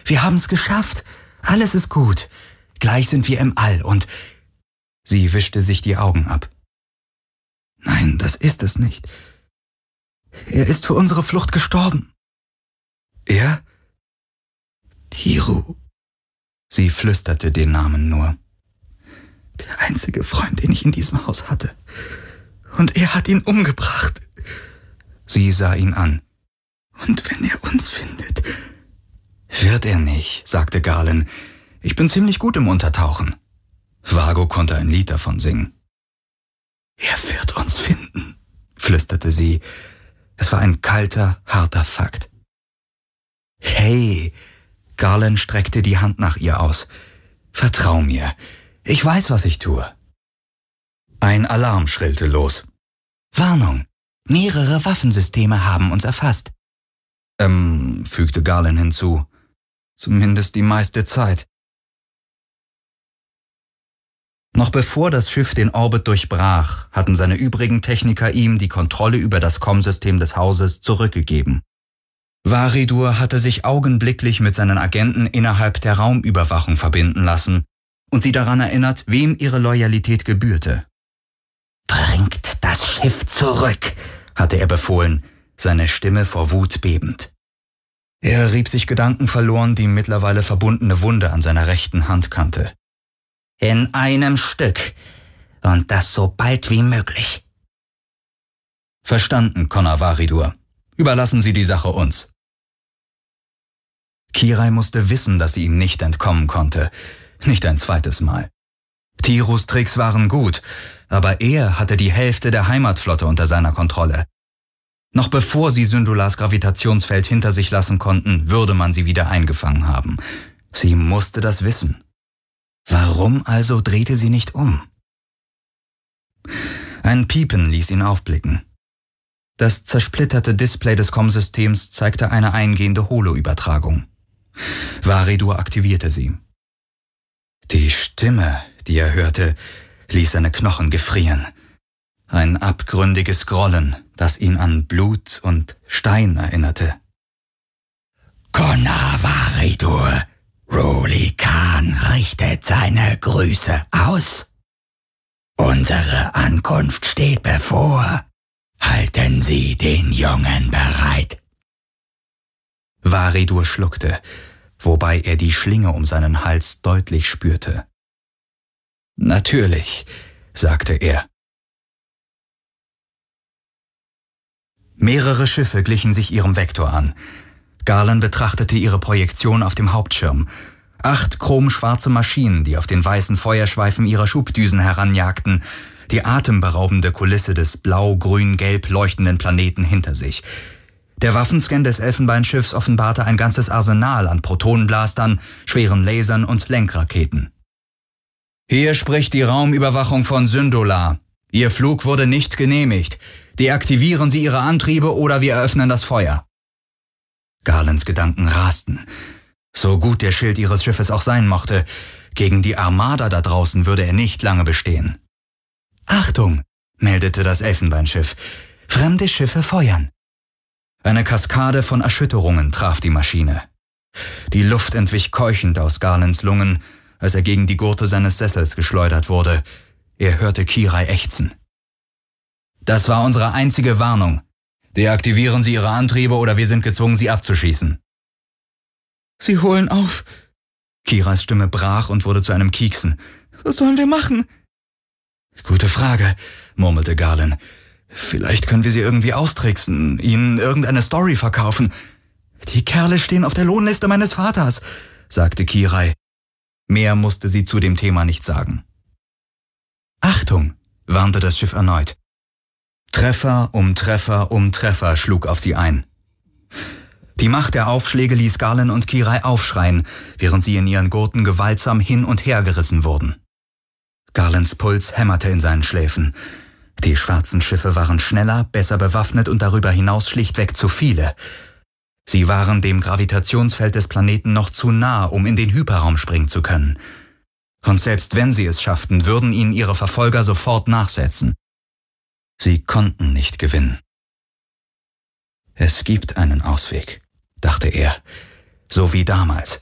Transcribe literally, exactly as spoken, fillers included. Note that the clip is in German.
Wir haben's geschafft. Alles ist gut. Gleich sind wir im All und... Sie wischte sich die Augen ab. Nein, das ist es nicht. Er ist für unsere Flucht gestorben. Er? Tiru. Sie flüsterte den Namen nur. Der einzige Freund, den ich in diesem Haus hatte. Und er hat ihn umgebracht. Sie sah ihn an. Und wenn er uns findet... Wird er nicht, sagte Galen. Ich bin ziemlich gut im Untertauchen. Vago konnte ein Lied davon singen. Er wird uns finden, flüsterte sie. Es war ein kalter, harter Fakt. Hey, Galen streckte die Hand nach ihr aus. Vertrau mir, ich weiß, was ich tue. Ein Alarm schrillte los. Warnung, mehrere Waffensysteme haben uns erfasst. Ähm, fügte Galen hinzu. Zumindest die meiste Zeit. Noch bevor das Schiff den Orbit durchbrach, hatten seine übrigen Techniker ihm die Kontrolle über das Kommsystem des Hauses zurückgegeben. Varidur hatte sich augenblicklich mit seinen Agenten innerhalb der Raumüberwachung verbinden lassen und sie daran erinnert, wem ihre Loyalität gebührte. »Bringt das Schiff zurück«, hatte er befohlen, seine Stimme vor Wut bebend. Er rieb sich gedankenverloren die mittlerweile verbundene Wunde an seiner rechten Handkante. »In einem Stück. Und das so bald wie möglich.« »Verstanden, Connor Varidur. Überlassen Sie die Sache uns.« Kirai musste wissen, dass sie ihm nicht entkommen konnte. Nicht ein zweites Mal. Tirus Tricks waren gut, aber er hatte die Hälfte der Heimatflotte unter seiner Kontrolle. Noch bevor sie Syndulas Gravitationsfeld hinter sich lassen konnten, würde man sie wieder eingefangen haben. Sie musste das wissen. Warum also drehte sie nicht um? Ein Piepen ließ ihn aufblicken. Das zersplitterte Display des Kommsystems zeigte eine eingehende Holo-Übertragung. Varidur aktivierte sie. Die Stimme, die er hörte, ließ seine Knochen gefrieren. Ein abgründiges Grollen, das ihn an Blut und Stein erinnerte. »Connor Varidur, Ruli Khan richtet seine Grüße aus. Unsere Ankunft steht bevor. Halten Sie den Jungen bereit.« Varidur schluckte, wobei er die Schlinge um seinen Hals deutlich spürte. »Natürlich«, sagte er. Mehrere Schiffe glichen sich ihrem Vektor an. Galen betrachtete ihre Projektion auf dem Hauptschirm. Acht chromschwarze Maschinen, die auf den weißen Feuerschweifen ihrer Schubdüsen heranjagten, die atemberaubende Kulisse des blau-grün-gelb leuchtenden Planeten hinter sich. Der Waffenscan des Elfenbeinschiffs offenbarte ein ganzes Arsenal an Protonenblastern, schweren Lasern und Lenkraketen. »Hier spricht die Raumüberwachung von Syndula. Ihr Flug wurde nicht genehmigt. Deaktivieren Sie Ihre Antriebe oder wir eröffnen das Feuer.« Galens Gedanken rasten. So gut der Schild ihres Schiffes auch sein mochte, gegen die Armada da draußen würde er nicht lange bestehen. »Achtung«, meldete das Elfenbeinschiff. »Fremde Schiffe feuern.« Eine Kaskade von Erschütterungen traf die Maschine. Die Luft entwich keuchend aus Galens Lungen, als er gegen die Gurte seines Sessels geschleudert wurde. Er hörte Kirai ächzen. »Das war unsere einzige Warnung. Deaktivieren Sie Ihre Antriebe oder wir sind gezwungen, Sie abzuschießen.« »Sie holen auf.« Kirais Stimme brach und wurde zu einem Kieksen. »Was sollen wir machen?« »Gute Frage«, murmelte Galen. »Vielleicht können wir sie irgendwie austricksen, ihnen irgendeine Story verkaufen.« »Die Kerle stehen auf der Lohnliste meines Vaters«, sagte Kirai. Mehr musste sie zu dem Thema nicht sagen. »Achtung«, warnte das Schiff erneut. Treffer um Treffer um Treffer schlug auf sie ein. Die Macht der Aufschläge ließ Galen und Kirai aufschreien, während sie in ihren Gurten gewaltsam hin und her gerissen wurden. Galens Puls hämmerte in seinen Schläfen. Die schwarzen Schiffe waren schneller, besser bewaffnet und darüber hinaus schlichtweg zu viele. Sie waren dem Gravitationsfeld des Planeten noch zu nah, um in den Hyperraum springen zu können. Und selbst wenn sie es schafften, würden ihnen ihre Verfolger sofort nachsetzen. Sie konnten nicht gewinnen. Es gibt einen Ausweg, dachte er, so wie damals,